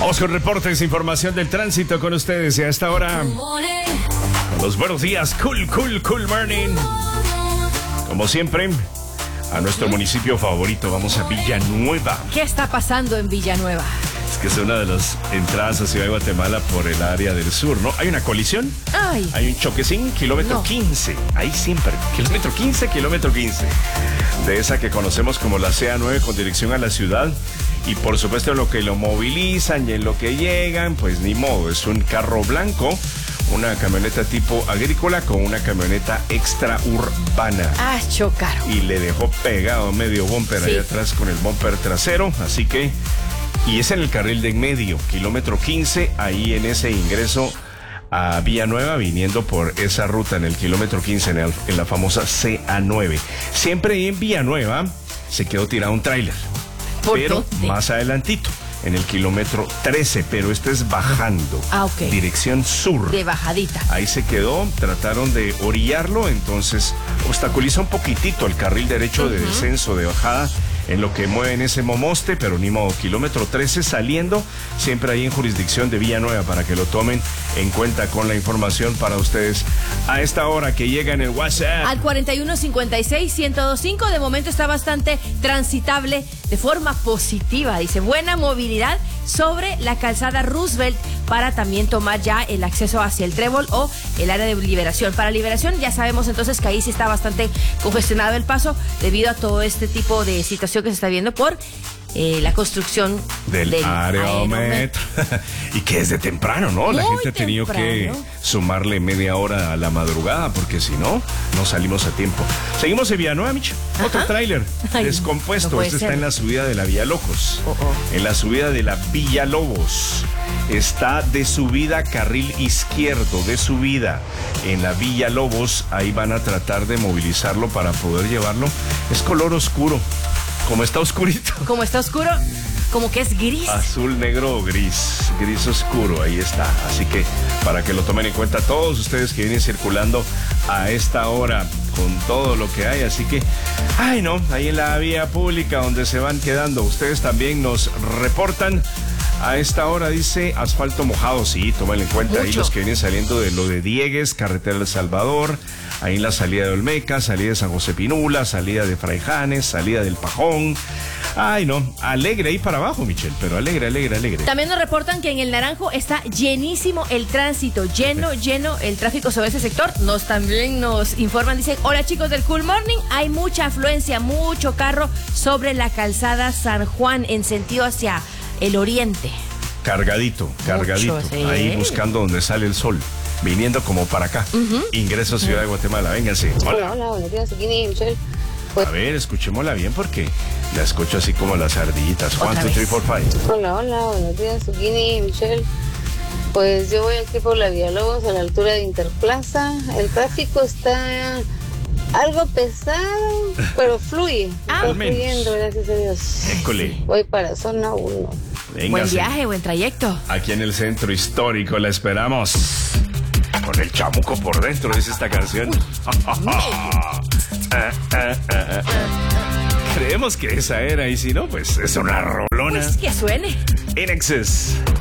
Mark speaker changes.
Speaker 1: Vamos con reportes, información del tránsito con ustedes y a esta hora los buenos días, cool morning. Como siempre, a nuestro municipio favorito, vamos a Villanueva.
Speaker 2: ¿Qué está pasando en Villanueva?
Speaker 1: Es que es una de las entradas a Ciudad de Guatemala por el área del sur, ¿no? Hay una colisión.
Speaker 2: Ay.
Speaker 1: Hay un choquecín, kilómetro 15. Ahí siempre, kilómetro 15. De esa que conocemos como la CA9 con dirección a la ciudad. Y por supuesto lo que lo movilizan y en lo que llegan, pues ni modo. Es un carro blanco, una camioneta tipo agrícola con una camioneta extraurbana.
Speaker 2: Ah, chocaron.
Speaker 1: Y le dejó pegado medio bumper ahí atrás con el bumper trasero. Así que... Y es en el carril de en medio, kilómetro 15, ahí en ese ingreso a Villanueva, viniendo por esa ruta en el kilómetro 15, en la famosa CA9. Siempre en Villanueva se quedó tirado un tráiler, pero
Speaker 2: ¿dónde?
Speaker 1: Más adelantito, en el kilómetro 13, pero este es bajando.
Speaker 2: Ok.
Speaker 1: Dirección sur.
Speaker 2: De bajadita.
Speaker 1: Ahí se quedó, trataron de orillarlo, entonces obstaculiza un poquitito el carril derecho de descenso, de bajada, en lo que mueven ese momoste, pero ni modo, kilómetro 13 saliendo, siempre ahí en jurisdicción de Villanueva, para que lo tomen en cuenta con la información para ustedes a esta hora que llega en el WhatsApp.
Speaker 2: Al 4156-1025, de momento está bastante transitable de forma positiva, dice, buena movilidad sobre la calzada Roosevelt para también tomar ya el acceso hacia el Trébol o el área de Liberación. Para Liberación ya sabemos entonces que ahí sí está bastante congestionado el paso debido a todo este tipo de situación que se está viendo por la construcción del
Speaker 1: aerómetro. Y que es de temprano, ¿no? La gente ha tenido que sumarle media hora a la madrugada porque si no, no salimos a tiempo. Seguimos en Villanueva, Micha. Otro tráiler descompuesto.
Speaker 2: No
Speaker 1: Está en la subida de la Villalocos. En la subida de la Villalobos. Está de subida carril izquierdo, de subida en la Villalobos. Ahí van a tratar de movilizarlo para poder llevarlo. Es color oscuro. Como está oscurito.
Speaker 2: Como está oscuro, como que es gris.
Speaker 1: Azul, negro o gris. Gris oscuro, ahí está. Así que para que lo tomen en cuenta todos ustedes que vienen circulando a esta hora con todo lo que hay. Así que, ay no, ahí en la vía pública donde se van quedando. Ustedes también nos reportan. A esta hora dice asfalto mojado, sí, tómenlo en cuenta. Ahí los que vienen saliendo de lo de Diegues, carretera del Salvador, ahí en la salida de Olmeca, salida de San José Pinula, salida de Fraijanes, salida del Pajón. Ay, no, alegre ahí para abajo, Michelle, pero alegre.
Speaker 2: También nos reportan que en el Naranjo está llenísimo el tránsito, lleno el tráfico sobre ese sector. También nos informan, dicen, hola chicos del Cool Morning, hay mucha afluencia, mucho carro sobre la calzada San Juan en sentido hacia el oriente.
Speaker 1: Cargadito.
Speaker 2: Mucho, sí.
Speaker 1: Ahí buscando donde sale el sol. Viniendo como para acá. Ingreso a Ciudad de Guatemala. Vénganse.
Speaker 3: Hola, buenos días, aquí Michelle.
Speaker 1: A ver, escuchémosla bien porque la escucho así como las ardillitas. 1, 2, 3, 4, 5.
Speaker 3: Hola, buenos días, Zucchini, Michelle. Pues yo voy aquí por la Villalobos a la altura de Interplaza. El tráfico está algo pesado, pero fluye. Está fluyendo, gracias a Dios.
Speaker 1: École.
Speaker 3: Voy para zona 1.
Speaker 1: Véngase.
Speaker 2: Buen viaje, buen trayecto.
Speaker 1: Aquí en el centro histórico la esperamos. Con el chamuco por dentro, dice esta canción. Creemos que esa era y si no, pues es una rolona.
Speaker 2: Pues que suene.
Speaker 1: In Excess.